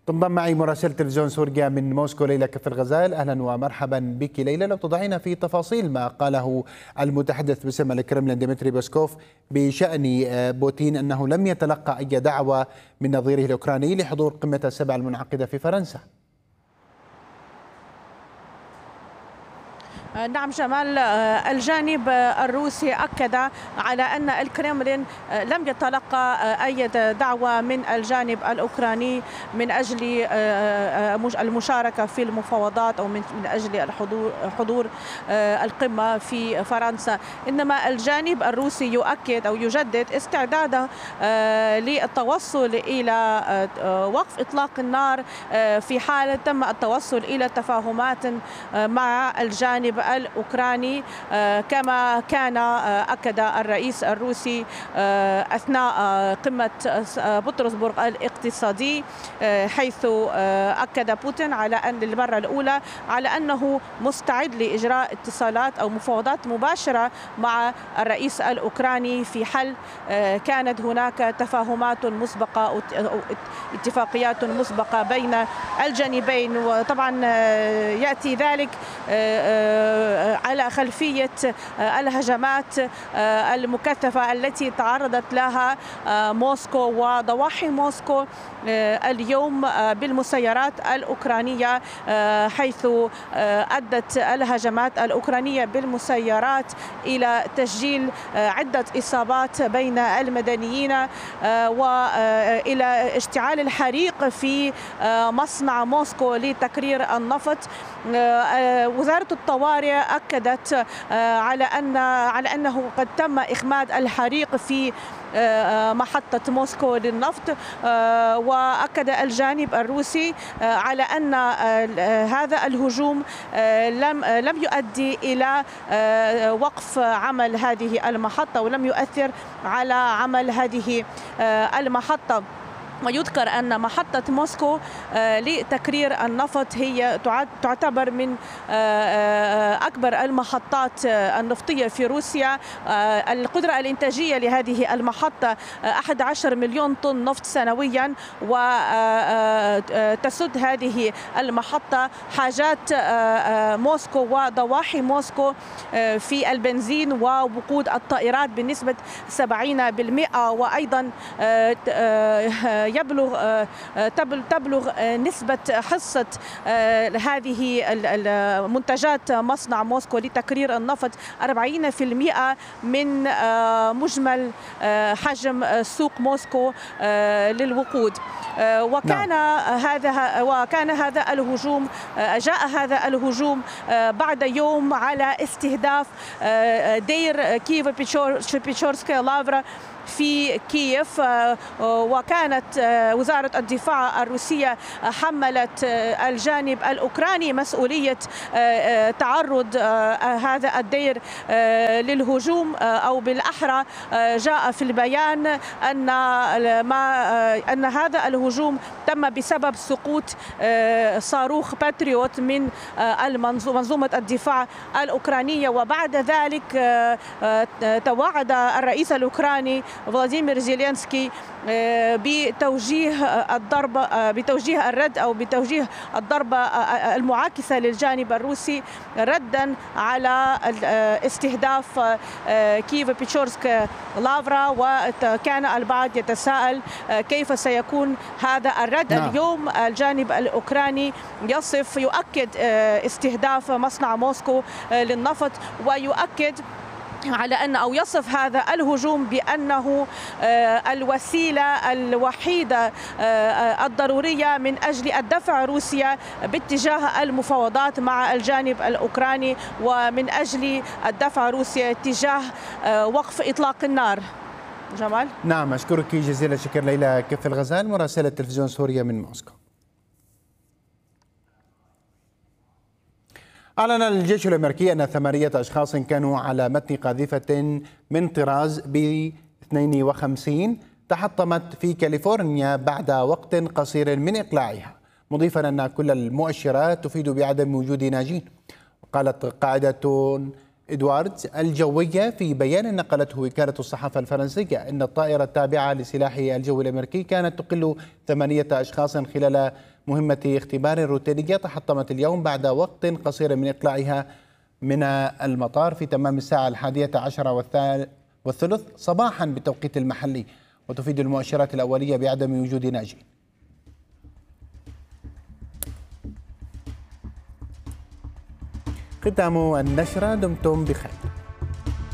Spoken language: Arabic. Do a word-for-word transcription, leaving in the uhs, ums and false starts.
تنضم معي مراسلة تلفزيون سوريا من موسكو ليلى كف الغزال. أهلا ومرحبا بك ليلى. لو تضعينا في تفاصيل ما قاله المتحدث باسم الكرملين ديمتري بيسكوف بشأن بوتين أنه لم يتلقى أي دعوة من نظيره الأوكراني لحضور قمة السبع المنعقدة في فرنسا. نعم جمال، الجانب الروسي أكد على أن الكرملين لم يتلقى أي دعوة من الجانب الأوكراني من أجل المشاركة في المفاوضات أو من أجل الحضور حضور القمة في فرنسا، إنما الجانب الروسي يؤكد أو يجدد استعداده للتوصل إلى وقف إطلاق النار في حال تم التوصل إلى تفاهمات مع الجانب الأوكراني، كما كان أكد الرئيس الروسي أثناء قمة بطرسبرغ الاقتصادي، حيث أكد بوتين على أن للمرة الأولى على أنه مستعد لإجراء اتصالات أو مفاوضات مباشرة مع الرئيس الأوكراني في حال كانت هناك تفاهمات مسبقة أو اتفاقيات مسبقة بين الجانبين. وطبعا يأتي ذلك على خلفية الهجمات المكثفة التي تعرضت لها موسكو وضواحي موسكو اليوم بالمسيرات الأوكرانية، حيث أدت الهجمات الأوكرانية بالمسيرات إلى تسجيل عدة إصابات بين المدنيين وإلى اشتعال الحريق في مصنع موسكو لتكرير النفط. وزارة الطوارئ أكدت على أن على أنه قد تم إخماد الحريق في محطة موسكو للنفط، وأكد الجانب الروسي على أن هذا الهجوم لم لم يؤدي إلى وقف عمل هذه المحطة ولم يؤثر على عمل هذه المحطة. ويذكر أن محطة موسكو لتكرير النفط هي تعتبر من أكبر المحطات النفطية في روسيا. القدرة الإنتاجية لهذه المحطة أحد عشر مليون طن نفط سنويا، وتسد هذه المحطة حاجات موسكو وضواحي موسكو في البنزين ووقود الطائرات بنسبة سبعين بالمئة، وأيضا يبلغ تبلغ نسبة حصة هذه المنتجات مصنع موسكو لتكرير النفط أربعين بالمئة من مجمل حجم سوق موسكو للوقود. وكان هذا وكان هذا الهجوم جاء هذا الهجوم بعد يوم على استهداف دير كييف بيتشورسكي لافرا في كييف. وكانت وزارة الدفاع الروسية حملت الجانب الأوكراني مسؤولية تعرض هذا الدير للهجوم، أو بالأحرى جاء في البيان أن ما أن هذا الهجوم تم بسبب سقوط صاروخ باتريوت من منظومة الدفاع الأوكرانية. وبعد ذلك توعد الرئيس الأوكراني فلاديمير زيلينسكي بتوجيه الضربة بتوجيه الرد أو بتوجيه الضربة المعاكسة للجانب الروسي ردا على استهداف كييف بيتشورسك لافرا. وكان البعض يتساءل كيف سيكون هذا الرد. نعم. اليوم الجانب الأوكراني يصف يؤكد استهداف مصنع موسكو للنفط، ويؤكد على أن أو يصف هذا الهجوم بأنه الوسيلة الوحيدة الضرورية من أجل الدفع روسيا باتجاه المفاوضات مع الجانب الأوكراني، ومن أجل الدفع روسيا اتجاه وقف إطلاق النار. جمال. نعم، أشكرك جزيل الشكر ليلى كف الغزال مراسلة تلفزيون سوريا من موسكو. أعلن الجيش الأمريكي أن ثمانية أشخاص كانوا على متن قاذفة من طراز بي اثنين وخمسين تحطمت في كاليفورنيا بعد وقت قصير من إقلاعها، مضيفا أن كل المؤشرات تفيد بعدم وجود ناجين. وقالت قاعدة إدوارد الجوية. في بيان نقلته وكالة الصحافة الفرنسية أن الطائرة التابعة لسلاح الجو الأمريكي كانت تقل ثمانية أشخاص خلال مهمة اختبار روتينية تحطمت اليوم بعد وقت قصير من إقلاعها من المطار في تمام الساعة الحادية عشرة والثلث صباحا بالتوقيت المحلي، وتفيد المؤشرات الأولية بعدم وجود ناجين. ختام النشرة، دمتم بخير.